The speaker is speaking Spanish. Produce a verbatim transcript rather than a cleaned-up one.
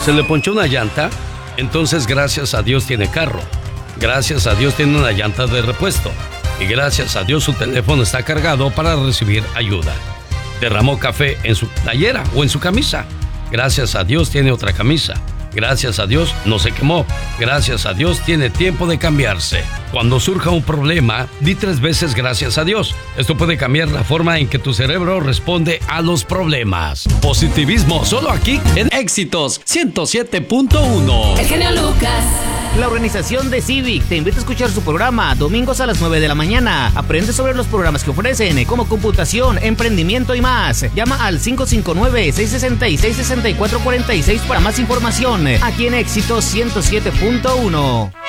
Se le ponchó una llanta, entonces gracias a Dios tiene carro. Gracias a Dios tiene una llanta de repuesto. Y gracias a Dios su teléfono está cargado para recibir ayuda. Derramó café en su playera o en su camisa. Gracias a Dios tiene otra camisa. Gracias a Dios no se quemó. Gracias a Dios tiene tiempo de cambiarse. Cuando surja un problema, di tres veces gracias a Dios. Esto puede cambiar la forma en que tu cerebro responde a los problemas. Positivismo solo aquí en Éxitos ciento siete punto uno. El genio Lucas. La organización de Civic te invita a escuchar su programa domingos a las nueve de la mañana. Aprende sobre los programas que ofrecen, como computación, emprendimiento y más. Llama al cinco cinco nueve, seis seis seis, seis cuatro cuatro seis para más información. Aquí en Éxitos ciento siete punto uno.